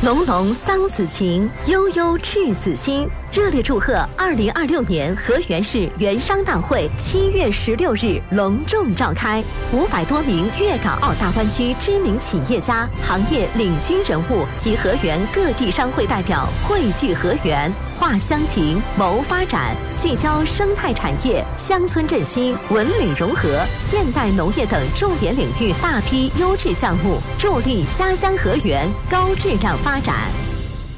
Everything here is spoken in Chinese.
浓浓桑梓情，悠悠赤子心。热烈祝贺2026年河源市园商大会7月16日隆重召开，500多名粤港澳大湾区知名企业家、行业领军人物及河源各地商会代表汇聚河源，话乡情，谋发展，聚焦生态产业、乡村振兴、文旅融合、现代农业等重点领域大批优质项目，助力家乡河源高质量发展。